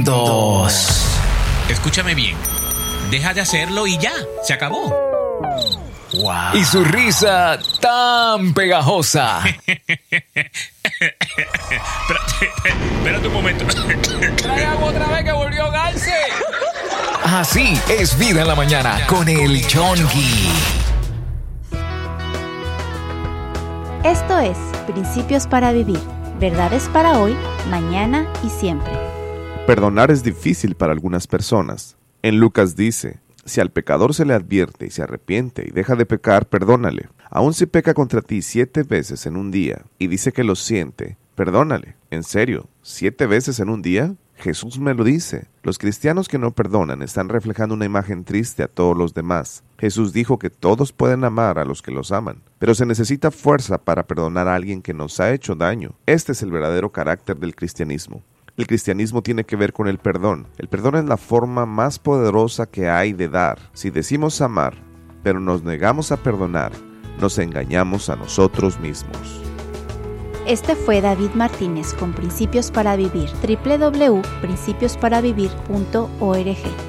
Segundos. Escúchame bien. Deja de hacerlo y ya, se acabó. Wow. Y su risa tan pegajosa. Espérate un momento. Trae agua otra vez que volvió a ahogarse. Así es Vida en la Mañana con el Chonky. Esto es Principios para Vivir. Verdades para hoy, mañana y siempre. Perdonar es difícil para algunas personas. En Lucas dice: si al pecador se le advierte y se arrepiente y deja de pecar, perdónale. Aun si peca contra ti 7 veces en un día y dice que lo siente, perdónale. ¿En serio? ¿7 veces en un día? Jesús me lo dice. Los cristianos que no perdonan están reflejando una imagen triste a todos los demás. Jesús dijo que todos pueden amar a los que los aman, pero se necesita fuerza para perdonar a alguien que nos ha hecho daño. Este es el verdadero carácter del cristianismo. El cristianismo tiene que ver con el perdón. El perdón es la forma más poderosa que hay de dar. Si decimos amar, pero nos negamos a perdonar, nos engañamos a nosotros mismos. Este fue David Martínez con Principios para Vivir. www.principiosparavivir.org